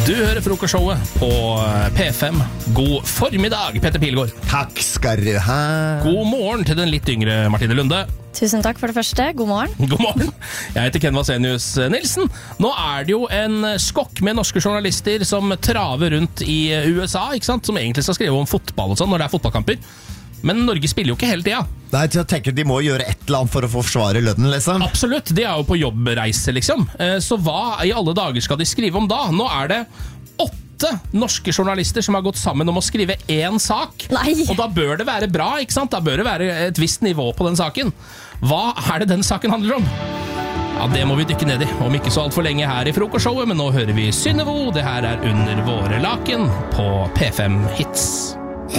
Du hører frokostshowet på P5. God formiddag, Petter Pilgaard. Takk skal du ha. God morgen til den litt yngre Martine Lunde. Tusen takk for det første. God morgen. God morgen. Jeg heter Ken Vasenius Nilsen. Nå er det jo en skokk med norske journalister som traver rundt i USA, ikke sant? Som egentlig skal skrive om fotball og sånn når det er fotballkamper. Men Norge spiller jo ikke hele tida. Nei, jeg tenker de må gjøre et eller annet for å få forsvare lønnen, liksom. Absolutt, de er jo på jobbreise, liksom. Så hva i alle dager skal de skrive om da? Nå er det 8 norske journalister som har gått sammen om å skrive én sak. Nei. Og da bør det være bra, ikke sant? Da bør det være et visst nivå på den saken. Hva er det den saken handler om? Ja, det må vi dykke ned i. Om ikke så alt for lenge her i frokostshowet, men nå hører vi Synnevo. Det her er Under våre laken på P5 Hits.